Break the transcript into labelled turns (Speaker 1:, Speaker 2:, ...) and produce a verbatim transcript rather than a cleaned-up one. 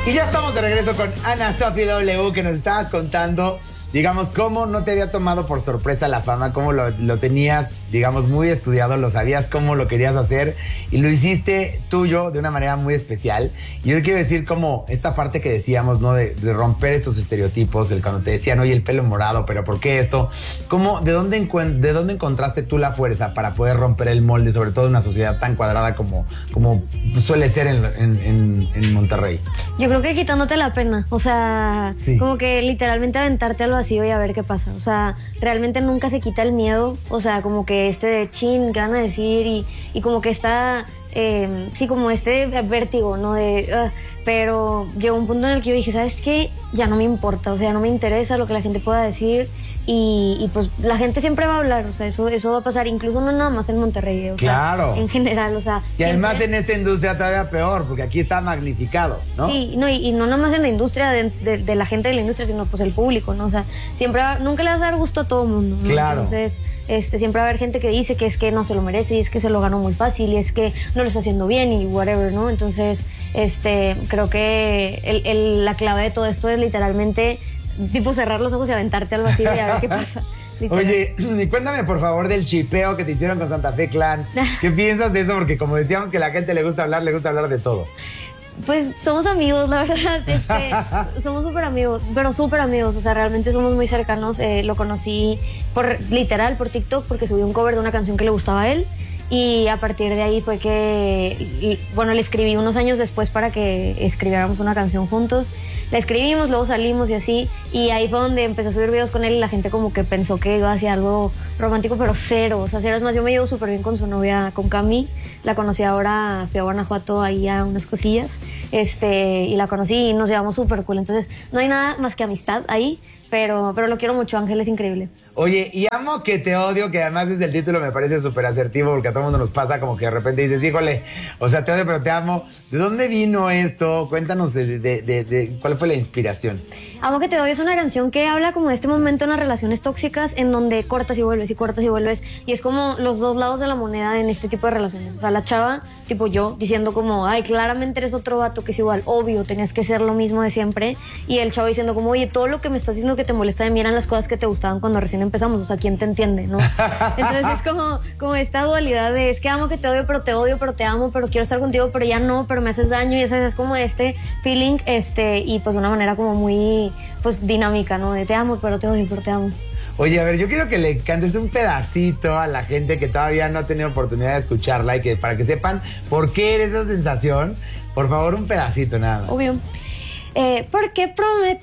Speaker 1: Y ya estamos de regreso con Ana Sofi W, que nos estabas contando, digamos, cómo no te había tomado por sorpresa la fama, cómo lo, lo tenías, digamos, muy estudiado, lo sabías cómo lo querías hacer y lo hiciste tuyo de una manera muy especial. Y yo quiero decir como esta parte que decíamos, ¿no? De, de romper estos estereotipos, el cuando te decían, oye, el pelo morado, pero ¿por qué esto? ¿Cómo, de dónde, encuent- de dónde encontraste tú la fuerza para poder romper el molde, sobre todo en una sociedad tan cuadrada como, como suele ser en, en, en, en Monterrey?
Speaker 2: Yo creo que quitándote la pena, o sea, sí. Como que literalmente aventarte al vacío y a ver qué pasa, o sea, realmente nunca se quita el miedo, o sea, como que este de chin, ¿qué van a decir? Y, y como que está, eh, sí, como este vértigo, ¿no? De, uh, pero llegó un punto en el que yo dije, ¿sabes qué? Ya no me importa, o sea, no me interesa lo que la gente pueda decir. Y, y pues la gente siempre va a hablar, o sea, eso, eso va a pasar, incluso no nada más en Monterrey, o
Speaker 1: claro.
Speaker 2: sea, en general, o sea.
Speaker 1: Y
Speaker 2: siempre...
Speaker 1: además en esta industria todavía peor, porque aquí está magnificado, ¿no?
Speaker 2: Sí, no, y, y no nada más en la industria, de, de, de la gente de la industria, sino pues el público, ¿no? O sea, siempre va, nunca le vas a dar gusto a todo el mundo, ¿no?
Speaker 1: Claro.
Speaker 2: Entonces, este, siempre va a haber gente que dice que es que no se lo merece, y es que se lo ganó muy fácil, y es que no lo está haciendo bien, y whatever, ¿no? Entonces, este, creo que el, el, la clave de todo esto es literalmente, tipo, cerrar los ojos y aventarte al vacío y a ver qué pasa. Literal.
Speaker 1: Oye, y cuéntame por favor del chipeo que te hicieron con Santa Fe Clan. ¿Qué piensas de eso? Porque como decíamos que a la gente le gusta hablar, le gusta hablar de todo.
Speaker 2: Pues somos amigos, la verdad, es que somos súper amigos, pero súper amigos, o sea, realmente somos muy cercanos. Eh, lo conocí por literal, por TikTok, porque subí un cover de una canción que le gustaba a él. Y a partir de ahí fue que, bueno, le escribí unos años después para que escribiéramos una canción juntos. La escribimos, luego salimos y así. Y ahí fue donde empecé a subir videos con él y la gente como que pensó que iba hacia algo romántico, pero cero. O sea, cero. Es más, yo me llevo súper bien con su novia, con Cami. La conocí ahora, fui a Guanajuato ahí a unas cosillas. Este, y la conocí y nos llevamos súper cool. Entonces, no hay nada más que amistad ahí. Pero, pero lo quiero mucho, Ángel es increíble.
Speaker 1: Oye, y amo que te odio, que además desde el título me parece súper asertivo, porque a todo el mundo nos pasa como que de repente dices, híjole, o sea, te odio pero te amo. ¿De dónde vino esto? Cuéntanos de, de, de, de cuál fue la inspiración.
Speaker 2: Amo que te odio es una canción que habla como de este momento en las relaciones tóxicas en donde cortas y vuelves y cortas y vuelves, y es como los dos lados de la moneda en este tipo de relaciones. O sea, la chava, tipo yo, diciendo como, ay, claramente eres otro vato que es igual, obvio, tenías que ser lo mismo de siempre, y el chavo diciendo como, oye, todo lo que me estás diciendo que te molesta de mí eran las cosas que te gustaban cuando recién empezamos, o sea, ¿quién te entiende, no? Entonces es como, como esta dualidad de, es que amo que te odio, pero te odio, pero te amo, pero quiero estar contigo, pero ya no, pero me haces daño, y esa es como este feeling, este, y pues de una manera como muy, pues dinámica, ¿no? De te amo, pero te odio, pero te amo.
Speaker 1: Oye, a ver, yo quiero que le cantes un pedacito a la gente que todavía no ha tenido oportunidad de escucharla y que para que sepan por qué eres esa sensación, por favor, un pedacito nada más.
Speaker 2: Obvio. Eh, porque prometo